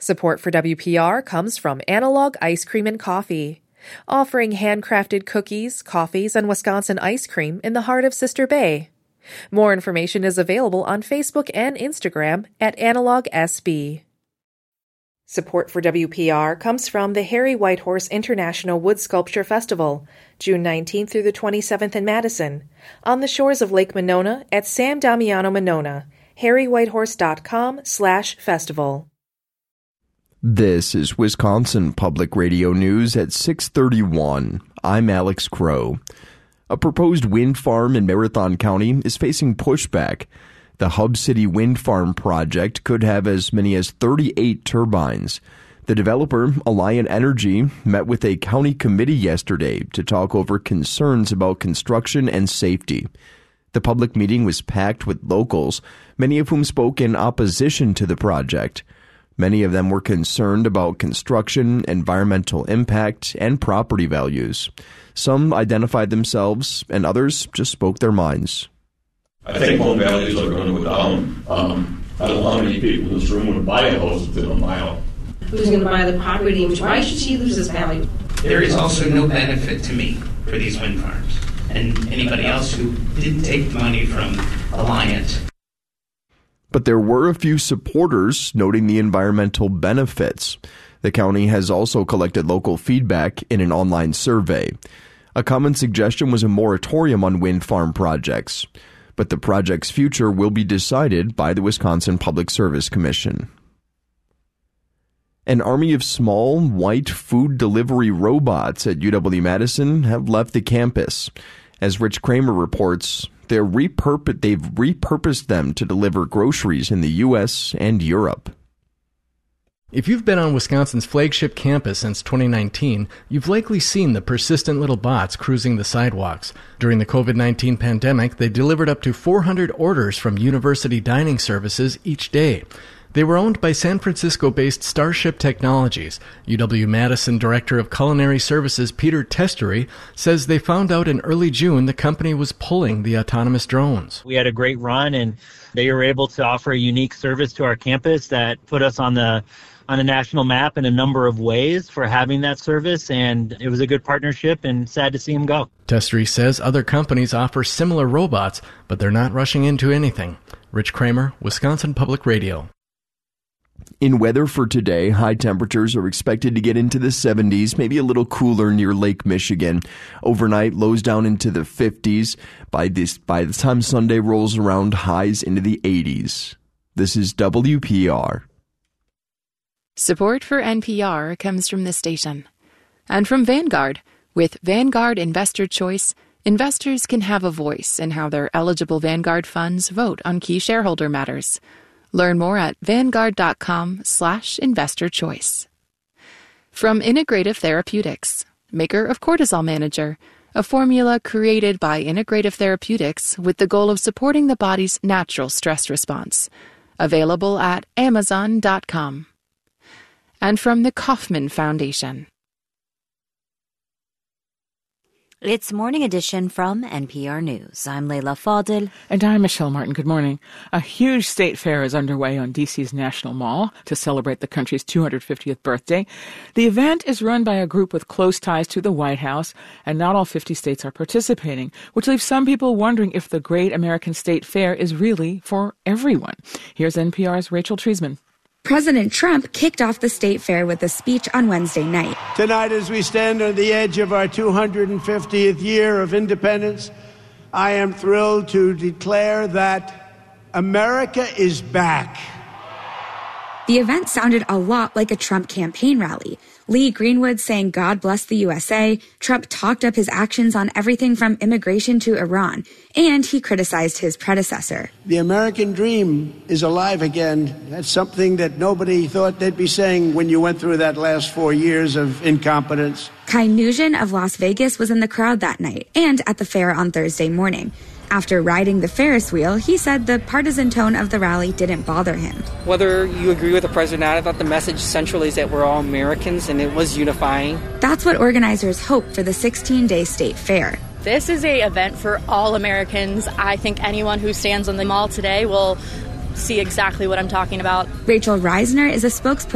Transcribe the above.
Support for WPR comes from Analog Ice Cream and Coffee, offering handcrafted cookies, coffees, and Wisconsin ice cream in the heart of Sister Bay. More information is available on Facebook and Instagram at AnalogSB. Support for WPR comes from the Harry Whitehorse International Wood Sculpture Festival, June 19th through the 27th in Madison, on the shores of Lake Monona at San Damiano Monona, harrywhitehorse.com/festival. This is Wisconsin Public Radio News at 6:31. I'm Alex Crow. A proposed wind farm in Marathon County is facing pushback. The Hub City Wind Farm project could have as many as 38 turbines. The developer, Alliant Energy, met with a county committee yesterday to talk over concerns about construction and safety. The public meeting was packed with locals, many of whom spoke in opposition to the project. Many of them were concerned about construction, environmental impact, and property values. Some identified themselves, and others just spoke their minds. I think home values are going to go down. I don't know how many people in this room would buy a house within a mile. Who's going to buy the property? Why should she lose this value? There is also no benefit to me for these wind farms and anybody else who didn't take the money from Alliant. But there were a few supporters noting the environmental benefits. The county has also collected local feedback in an online survey. A common suggestion was a moratorium on wind farm projects, but the project's future will be decided by the Wisconsin Public Service Commission. An army of small, white food delivery robots at UW-Madison have left the campus. As Rich Kramer reports, they've repurposed them to deliver groceries in the U.S. and Europe. If you've been on Wisconsin's flagship campus since 2019, you've likely seen the persistent little bots cruising the sidewalks. During the COVID-19 pandemic, they delivered up to 400 orders from university dining services each day. They were owned by San Francisco-based Starship Technologies. UW-Madison Director of Culinary Services Peter Testery says they found out in early June the company was pulling the autonomous drones. We had a great run, and they were able to offer a unique service to our campus that put us on the national map in a number of ways for having that service, and it was a good partnership, and sad to see them go. Testery says other companies offer similar robots, but they're not rushing into anything. Rich Kramer, Wisconsin Public Radio. In weather for today, high temperatures are expected to get into the 70s, maybe a little cooler near Lake Michigan. Overnight, lows down into the 50s. By the time Sunday rolls around, highs into the 80s. This is WPR. Support for NPR comes from this station. And from Vanguard. With Vanguard Investor Choice, investors can have a voice in how their eligible Vanguard funds vote on key shareholder matters. Learn more at Vanguard.com/investorchoice. From Integrative Therapeutics, maker of Cortisol Manager, a formula created by Integrative Therapeutics with the goal of supporting the body's natural stress response. Available at Amazon.com. And from the Kauffman Foundation. It's Morning Edition from NPR News. I'm Leila Fadel. And I'm Michelle Martin. Good morning. A huge state fair is underway on D.C.'s National Mall to celebrate the country's 250th birthday. The event is run by a group with close ties to the White House, and not all 50 states are participating, which leaves some people wondering if the Great American State Fair is really for everyone. Here's NPR's Rachel Treisman. President Trump kicked off the state fair with a speech on Wednesday night. Tonight, as we stand on the edge of our 250th year of independence, I am thrilled to declare that America is back. The event sounded a lot like a Trump campaign rally. Lee Greenwood saying God bless the USA. Trump talked up his actions on everything from immigration to Iran, and he criticized his predecessor. The American dream is alive again. That's something that nobody thought they'd be saying when you went through that last 4 years of incompetence. Kai Nugent of Las Vegas was in the crowd that night and at the fair on Thursday morning. After riding the Ferris wheel, he said the partisan tone of the rally didn't bother him. Whether you agree with the president or not, I thought the message centrally is that we're all Americans, and it was unifying. That's what organizers hope for the 16-day state fair. This is an event for all Americans. I think anyone who stands on the mall today will see exactly what I'm talking about. Rachel Reisner is a spokesperson